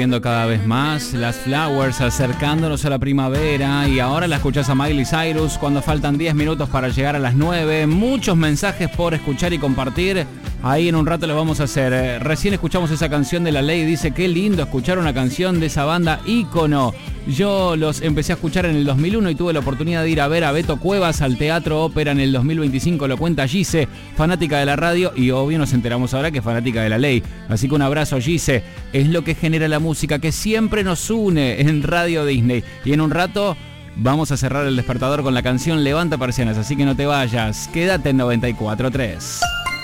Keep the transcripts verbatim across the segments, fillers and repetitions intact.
Viendo cada vez más las Flowers, acercándonos a la primavera, y ahora la escuchás a Miley Cyrus cuando faltan diez minutos para llegar a las nueve. Muchos mensajes por escuchar y compartir. Ahí en un rato lo vamos a hacer. Eh, recién escuchamos esa canción de La Ley. Dice, qué lindo escuchar una canción de esa banda ícono. Yo los empecé a escuchar en el dos mil uno y tuve la oportunidad de ir a ver a Beto Cuevas al Teatro Ópera en el dos mil veinticinco. Lo cuenta Gise, fanática de la radio, y obvio nos enteramos ahora que es fanática de La Ley. Así que un abrazo, Gise. Es lo que genera la música que siempre nos une en Radio Disney. Y en un rato vamos a cerrar el despertador con la canción Levanta Persianas, así que no te vayas. Quédate en noventa y cuatro punto tres.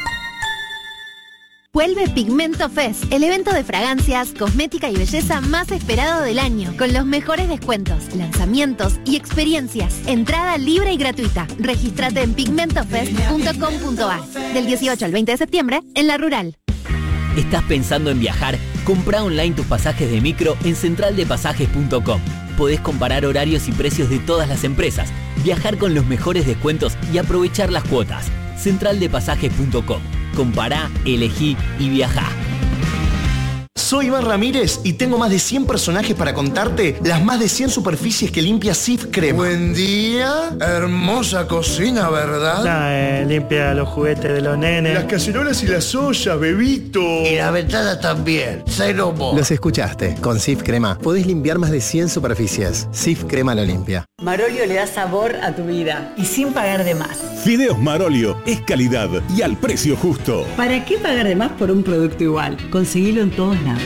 Vuelve Pigmento Fest, el evento de fragancias, cosmética y belleza más esperado del año, con los mejores descuentos, lanzamientos y experiencias. Entrada libre y gratuita. Regístrate en pigmento fest punto com punto a r del dieciocho al veinte de septiembre en La Rural. ¿Estás pensando en viajar? Comprá online tus pasajes de micro en central de pasajes punto com. Podés comparar horarios y precios de todas las empresas, viajar con los mejores descuentos y aprovechar las cuotas. central de pasajes punto com. Compará, elegí y viajá. Soy Iván Ramírez y tengo más de cien personajes para contarte las más de cien superficies que limpia Cif Crema. Buen día, hermosa cocina, ¿verdad? No, eh, limpia los juguetes de los nenes. Las cacerolas y las ollas, bebito. Y la ventana también, cero mo. Los escuchaste, con Cif Crema podés limpiar más de cien superficies. Cif Crema lo limpia. Marolio le da sabor a tu vida y sin pagar de más. Fideos Marolio es calidad y al precio justo. ¿Para qué pagar de más por un producto igual? Conseguilo en todos lados.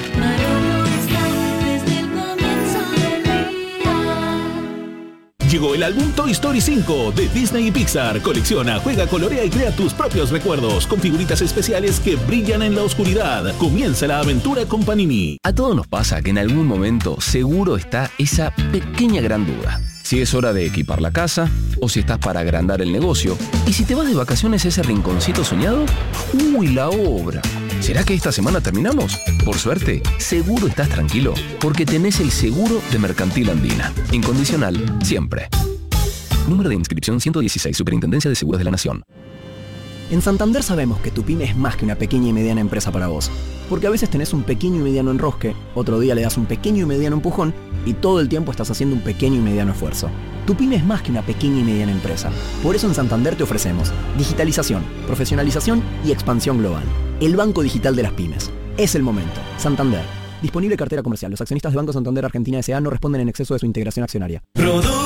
Llegó el álbum Toy Story cinco de Disney y Pixar. Colecciona, juega, colorea y crea tus propios recuerdos con figuritas especiales que brillan en la oscuridad. Comienza la aventura con Panini. A todos nos pasa que en algún momento seguro está esa pequeña gran duda. Si es hora de equipar la casa, o si estás para agrandar el negocio, y si te vas de vacaciones a ese rinconcito soñado, ¡uy, la obra! ¿Será que esta semana terminamos? Por suerte, seguro estás tranquilo, porque tenés el seguro de Mercantil Andina. Incondicional, siempre. Número de inscripción ciento dieciséis, Superintendencia de Seguros de la Nación. En Santander sabemos que tu pyme es más que una pequeña y mediana empresa para vos. Porque a veces tenés un pequeño y mediano enrosque, otro día le das un pequeño y mediano empujón, y todo el tiempo estás haciendo un pequeño y mediano esfuerzo. Tu pyme es más que una pequeña y mediana empresa. Por eso en Santander te ofrecemos digitalización, profesionalización y expansión global. El banco digital de las pymes. Es el momento. Santander. Disponible cartera comercial. Los accionistas de Banco Santander Argentina S A no responden en exceso de su integración accionaria.